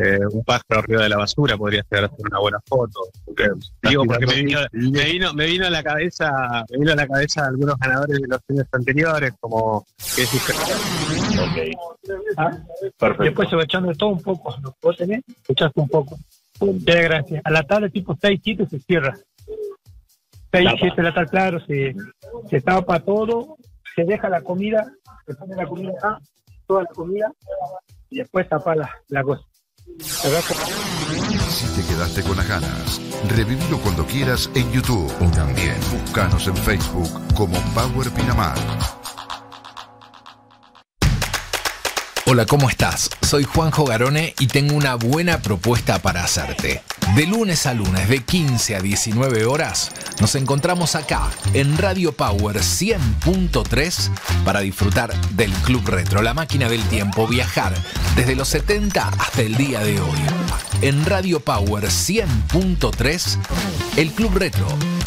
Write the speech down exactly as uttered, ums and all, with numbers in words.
eh, un pájaro arriba de la basura podría llegar a ser una buena foto. Porque, digo, porque me vino, me vino, me vino a la cabeza, me vino a la cabeza algunos ganadores de los años anteriores, como que es okay. Ah, perfecto. Después se va echando todo un poco, ¿no? Vos tenés, echaste un poco. Muchas gracias. A la tabla tipo seis siete se cierra. seis siete la tal, claro, se, se tapa todo, se deja la comida, se pone la comida acá, toda la comida, y después tapa la, la cosa. Si te quedaste con las ganas, revivilo cuando quieras en YouTube o también búscanos en Facebook como Power Pinamar. Hola, ¿cómo estás? Soy Juanjo Garone y tengo una buena propuesta para hacerte. De lunes a lunes, de quince a diecinueve horas, nos encontramos acá en Radio Power cien punto tres para disfrutar del Club Retro, la máquina del tiempo, viajar desde los setenta hasta el día de hoy. En Radio Power cien punto tres, el Club Retro